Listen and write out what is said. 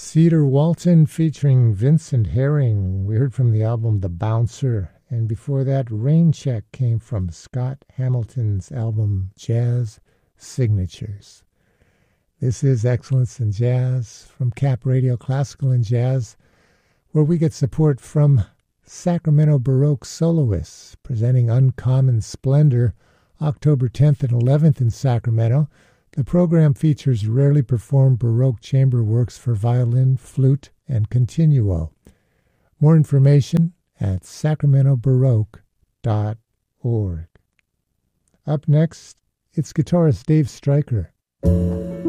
Cedar Walton featuring Vincent Herring. We heard from the album The Bouncer. And before that, Rain Check came from Scott Hamilton's album Jazz Signatures. This is Excellence in Jazz from Cap Radio Classical and Jazz, where we get support from Sacramento Baroque soloists presenting Uncommon Splendor October 10th and 11th in Sacramento. The program features rarely performed Baroque chamber works for violin, flute, and continuo. More information at sacramentobaroque.org. Up next, it's guitarist Dave Stryker.